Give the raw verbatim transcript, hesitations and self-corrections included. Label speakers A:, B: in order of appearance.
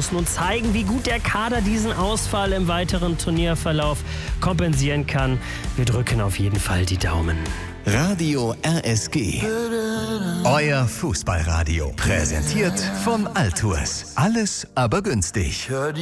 A: muss nun zeigen, wie gut der Kader diesen Ausfall im weiteren Turnierverlauf kompensieren kann. Wir drücken auf jeden Fall die Daumen.
B: Radio R S G. Euer Fußballradio. Präsentiert von Altours. Alles aber günstig.